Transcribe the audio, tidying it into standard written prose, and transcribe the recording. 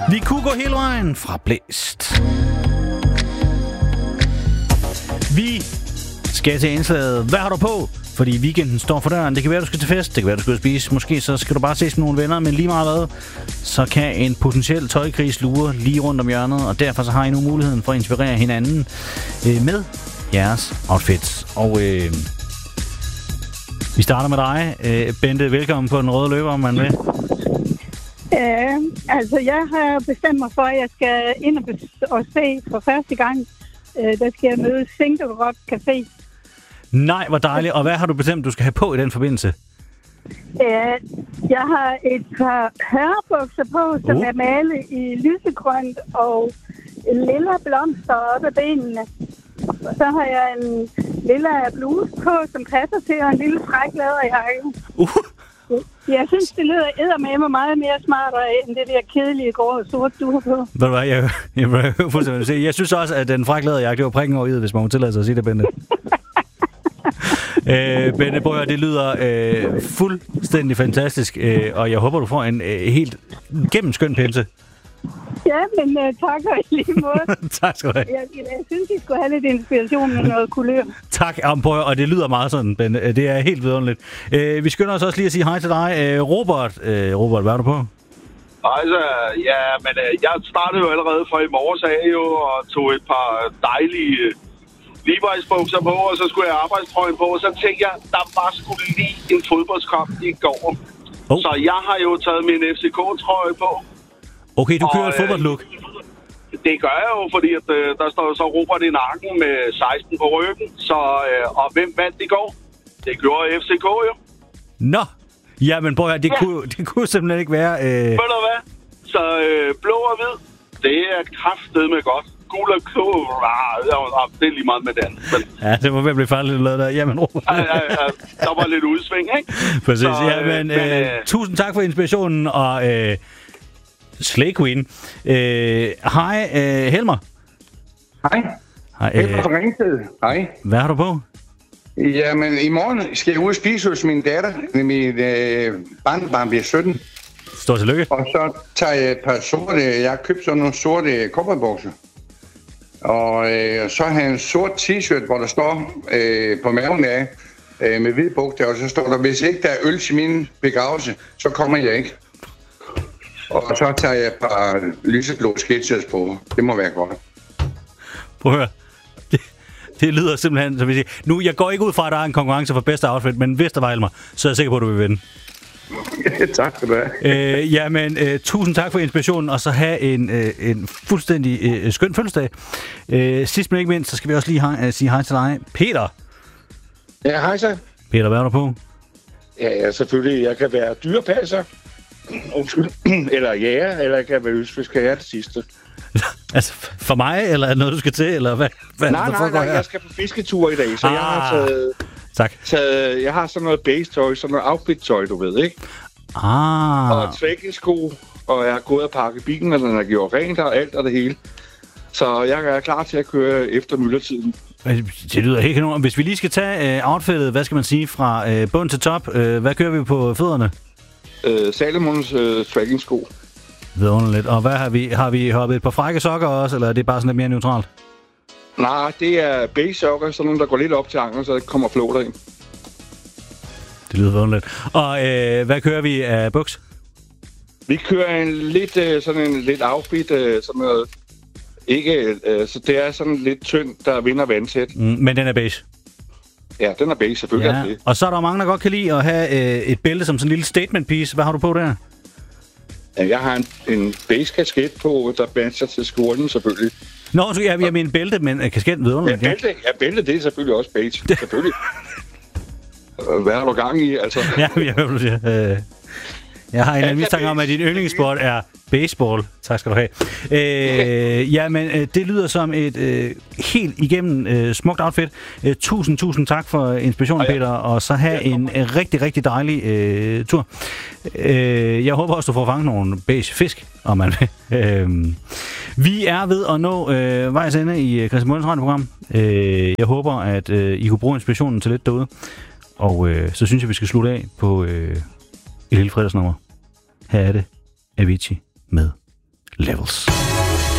Vi kunne gå hele vejen fra blæst. Vi skal til indslaget. Hvad har du på? Fordi weekenden står for døren. Det kan være, du skal til fest. Det kan være, du skal spise. Måske så skal du bare ses med nogle venner. Men lige meget hvad, så kan en potentiel tøjkris lure lige rundt om hjørnet. Og derfor så har I nu muligheden for at inspirere hinanden med jeres outfits. Og vi starter med dig. Bente, velkommen på den røde løber, om man vil. Altså, jeg har bestemt mig for, at jeg skal ind og se for første gang. Der skal jeg møde Single Rock Café. Nej, hvor dejligt. Og hvad har du bestemt, du skal have på i den forbindelse? Jeg har et par hørebukser på, som er malet i lysegrønt og lilla blomster op ad benene. Og så har jeg en lilla bluse på, som passer til, og en lille fræk læderjakke. Jeg synes, det lyder eddermame meget mere smartere, end det der kedelige grå og sort, du har på. Ved du hvad, jeg fuldstændig se. Jeg synes også, at den fræk læderjakke, det var prikken over i, hvis man må tillade sig at sige det, Bente. Bente Brøger, det lyder fuldstændig fantastisk, og jeg håber, du får en helt gennemskøn pelse. Ja, men tak og i lige måde. Tak skal du have. Jeg synes, I skulle have lidt inspiration med noget kulør. Tak, og det lyder meget sådan, Bente. Det er helt vidunderligt. Vi skynder os også lige at sige hej til dig. Robert, hvad er du på? Hej så, ja, men jeg startede jo allerede fra i morges af jo, og tog et par dejlige Levi's bukser på, og så skulle jeg arbejdstrøjen på, og så tænkte jeg, der var sgu lige en fodboldskamp i går. Så jeg har jo taget min FCK-trøje på. Okay, du kører et fodboldlook. Det gør jeg jo, fordi at, der står så Robert i nakken med 16 på ryggen. Så, og hvem vandt i går? Det gjorde FCK jo. Nå, jamen bror, det kunne simpelthen ikke være... Ved du hvad? Så blå og hvid, det er kraftedeme godt. Gul og klog, det er lige meget med den. Men... Ja, det må blive farligt lavet der. Jamen, Robert. Der var lidt udsving, ikke? Præcis, men tusind tak for inspirationen, og... Slay Queen. Hej, Helmer. Hej. Helmer fra Ringsted. Hej. Hvad har du på? Jamen, i morgen skal jeg ud og spise hos min datter. Min barnebarn bliver 17. Stort tillykke. Og så tager jeg et par sorte... Jeg har købt sådan nogle sorte cowboybukser. Og så har jeg en sort t-shirt, hvor der står på maven af med hvide bogstaver. Og så står der, hvis ikke der er øl til min begravelse, så kommer jeg ikke. Og så tager jeg et par lyseblå sketchers på. Det må være godt. Prøv at høre. Det lyder simpelthen, som vi siger. Nu, jeg går ikke ud fra, at der er en konkurrence for bedste outfit, men hvis der var Elmer, så er jeg sikker på, at du vil vinde. Tak skal du have. Jamen, tusind tak for inspirationen, og så have en fuldstændig skøn fødselsdag. Sidst men ikke mindst, så skal vi også lige sige hej til dig. Peter. Ja, hej så. Peter, hvad er du på? Ja, selvfølgelig. Jeg kan være dyrepasser. Undskyld. Eller jæger, eller jeg kan være lystfisker det sidste. Altså, for mig, eller er det noget, du skal til, eller hvad? Nej, jeg skal på fisketur i dag, så jeg har taget... Jeg har sådan noget base-tøj, sådan noget outfit-tøj, du ved, ikke? Og trekking-sko, og jeg har gået og pakket bilen, og den har gjort rent og alt og det hele. Så jeg er klar til at køre efter myldretiden. Det lyder helt enormt. Hvis vi lige skal tage outfittet, hvad skal man sige, fra bund til top, hvad kører vi på fødderne? Salomons trekking-sko. Vidunderligt. Og hvad har vi hoppet et par frække sokker også, eller er det bare sådan lidt mere neutralt? Nej, det er beige sokker, sådan nogle, der går lidt op til anklen, så det kommer flåter ind. Det lyder vidunderligt. Og hvad kører vi af buks? Vi kører sådan en lidt outfit, sådan noget. Ikke, så det er sådan lidt tynd, der vinder vandtæt. Men den er beige? Ja, den er beige, selvfølgelig. Ja. Og så er der mange, der godt kan lide at have et bælte som sådan en lille statement piece. Hvad har du på der? Ja, jeg har en beige kasket på, der matcher til skjorten, selvfølgelig. Nå, så jeg mener bælte, men kasketten vidunderligt. Ja, bælte, det er selvfølgelig også beige. Selvfølgelig. Hvad har du gang i, altså? Ja, jeg hører, du siger. Jeg har en anden mistanke om, at din yndlingssport er baseball. Tak skal du have. Jamen, det lyder som et helt igennem smukt outfit. Tusind tak for inspirationen, Peter. Og så have en rigtig, rigtig dejlig tur. Jeg håber også, du får fanget nogle beige fisk, om man vil. Vi er ved at nå vejs ende i Christian Møllens radioprogram. Jeg håber, at I kunne bruge inspirationen til lidt derude. Og så synes jeg, vi skal slutte af på et lille fredagsnummer. Her er det Avicii med Levels.